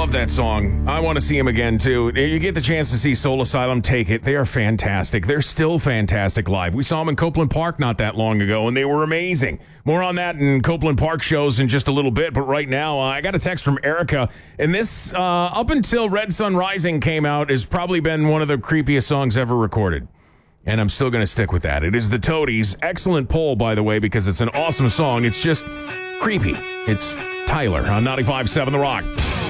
Love that song. I want to see him again, too. You get the chance to see Soul Asylum, take it. They are fantastic. They're still fantastic live. We saw them in Copeland Park not that long ago, and they were amazing. More on that in Copeland Park shows in just a little bit, but right now, I got a text from Erica, and this, up until Red Sun Rising came out, has probably been one of the creepiest songs ever recorded. And I'm still going to stick with that. It is the Toadies. Excellent poll, by the way, because it's an awesome song. It's just creepy. It's Tyler on 95.7 The Rock.